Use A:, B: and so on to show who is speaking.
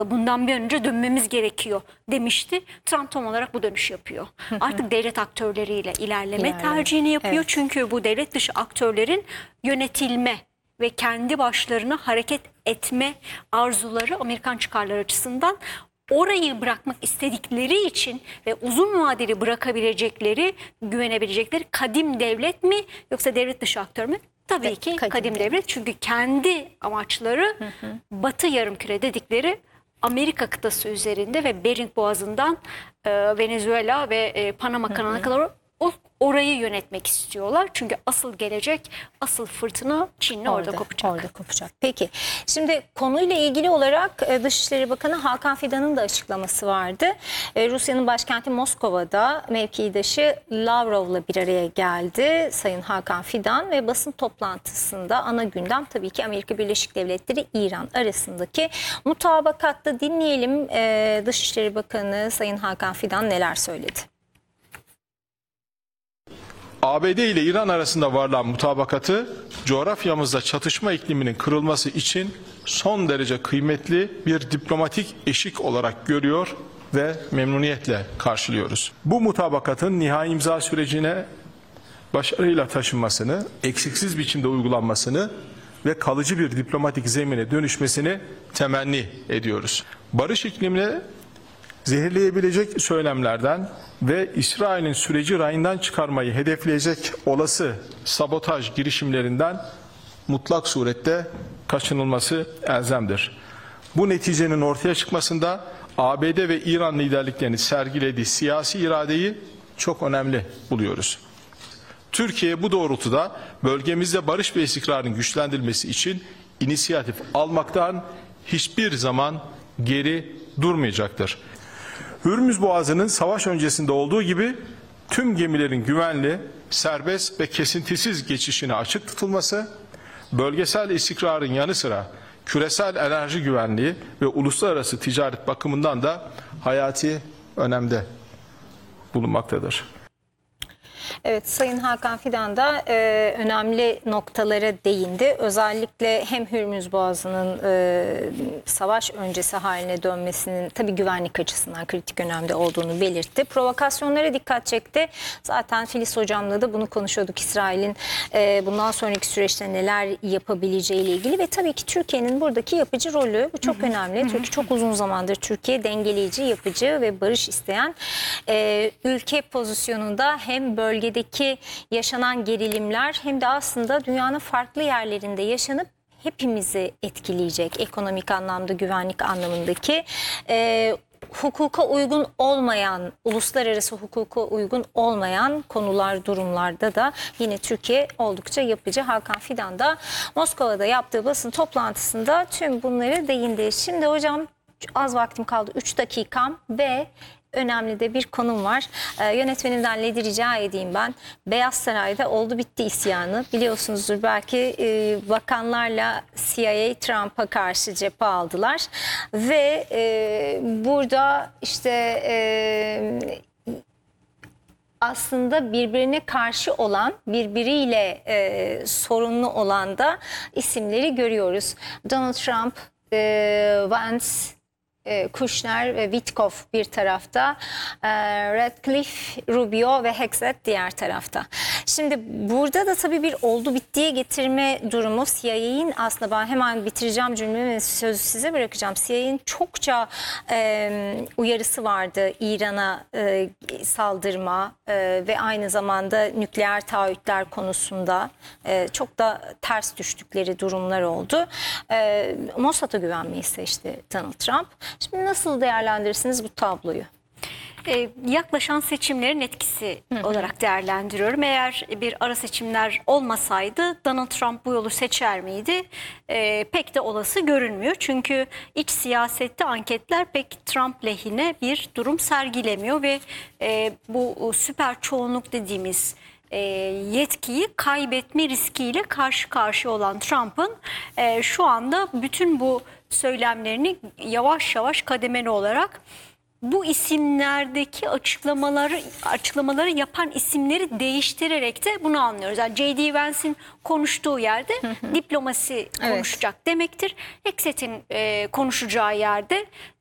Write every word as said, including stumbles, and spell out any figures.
A: bundan bir önce dönmemiz gerekiyor demişti. Trump tam olarak bu dönüş yapıyor. Artık devlet aktörleriyle ilerleme
B: İlerleme.
A: tercihini yapıyor.
B: Evet.
A: Çünkü bu devlet dışı aktörlerin yönetilme ve kendi başlarına hareket etme arzuları Amerikan çıkarları açısından orayı bırakmak istedikleri için ve uzun vadeli bırakabilecekleri, güvenebilecekleri kadim devlet mi yoksa devlet dışı aktör mü? Tabii
B: Evet,
A: ki
B: kadim
A: kadim
B: devlet.
A: devlet. Çünkü kendi amaçları hı hı. Batı Yarımküre dedikleri Amerika kıtası üzerinde ve Bering Boğazı'ndan e, Venezuela ve e, Panama kanalına kadar o, orayı yönetmek istiyorlar. Çünkü asıl gelecek, asıl fırtına Çin'le orada, orada kopacak.
B: Orada kopacak. Peki. Şimdi konuyla ilgili olarak Dışişleri Bakanı Hakan Fidan'ın da açıklaması vardı. Rusya'nın başkenti Moskova'da mevkidaşı Lavrov'la bir araya geldi Sayın Hakan Fidan ve basın toplantısında ana gündem tabii ki Amerika Birleşik Devletleri İran arasındaki mutabakatta. Dinleyelim Dışişleri Bakanı Sayın Hakan Fidan neler söyledi.
C: A B D ile İran arasında varılan mutabakatı coğrafyamızda çatışma ikliminin kırılması için son derece kıymetli bir diplomatik eşik olarak görüyor ve memnuniyetle karşılıyoruz. Bu mutabakatın nihai imza sürecine başarıyla taşınmasını, eksiksiz biçimde uygulanmasını ve kalıcı bir diplomatik zemine dönüşmesini temenni ediyoruz. Barış iklimine zehirleyebilecek söylemlerden ve İsrail'in süreci rayından çıkarmayı hedefleyecek olası sabotaj girişimlerinden mutlak surette kaçınılması elzemdir. Bu neticenin ortaya çıkmasında A B D ve İran liderliklerinin sergilediği siyasi iradeyi çok önemli buluyoruz. Türkiye bu doğrultuda bölgemizde barış ve istikrarın güçlendirilmesi için inisiyatif almaktan hiçbir zaman geri durmayacaktır. Hürmüz Boğazı'nın savaş öncesinde olduğu gibi tüm gemilerin güvenli, serbest ve kesintisiz geçişine açık tutulması, bölgesel istikrarın yanı sıra küresel enerji güvenliği ve uluslararası ticaret bakımından da hayati önemde bulunmaktadır.
B: Evet, Sayın Hakan Fidan da e, önemli noktalara değindi. Özellikle hem Hürmüz Boğazı'nın e, savaş öncesi haline dönmesinin tabii güvenlik açısından kritik önemde olduğunu belirtti. Provokasyonlara dikkat çekti. Zaten Filiz Hocam'la da bunu konuşuyorduk. İsrail'in e, bundan sonraki süreçte neler yapabileceği ile ilgili ve tabii ki Türkiye'nin buradaki yapıcı rolü bu çok önemli. Çünkü çok uzun zamandır Türkiye dengeleyici, yapıcı ve barış isteyen e, ülke pozisyonunda hem bölge bölgedeki yaşanan gerilimler hem de aslında dünyanın farklı yerlerinde yaşanıp hepimizi etkileyecek ekonomik anlamda, güvenlik anlamındaki e, hukuka uygun olmayan, uluslararası hukuka uygun olmayan konular, durumlarda da yine Türkiye oldukça yapıcı. Hakan Fidan da Moskova'da yaptığı basın toplantısında tüm bunları değindi. Şimdi hocam az vaktim kaldı, üç dakikam ve önemli de bir konum var. Ee, yönetmenimden Led'i rica edeyim ben. Beyaz Saray'da oldu bitti isyanı. Biliyorsunuzdur belki e, bakanlarla C I A Trump'a karşı cephe aldılar. Ve e, burada işte e, aslında birbirine karşı olan, birbiriyle e, sorunlu olan da isimleri görüyoruz. Donald Trump, e, Vance, Kushner ve Witkoff bir tarafta, Radcliffe, Rubio ve Hexet diğer tarafta. Şimdi burada da tabii bir oldu bittiye getirme durumu. C I A'nin aslında ben hemen bitireceğim cümlemi ve sözü size bırakacağım. C I A'nin çokça e, uyarısı vardı İran'a e, saldırma e, ve aynı zamanda nükleer taahhütler konusunda e, çok da ters düştükleri durumlar oldu. E, Mossad'a güvenmeyi seçti Donald Trump. Şimdi nasıl değerlendirirsiniz bu tabloyu?
A: Ee, yaklaşan seçimlerin etkisi hı hı. olarak değerlendiriyorum. Eğer bir ara seçimler olmasaydı Donald Trump bu yolu seçer miydi? Ee, pek de olası görünmüyor. Çünkü iç siyasette anketler pek Trump lehine bir durum sergilemiyor ve e, bu süper çoğunluk dediğimiz e, yetkiyi kaybetme riskiyle karşı karşıya olan Trump'ın e, şu anda bütün bu söylemlerini yavaş yavaş kademeli olarak bu isimlerdeki açıklamaları açıklamaları yapan isimleri değiştirerek de bunu anlıyoruz. Yani J D. Vance'in konuştuğu yerde diplomasi konuşacak demektir. Hexet'in e, konuşacağı yerde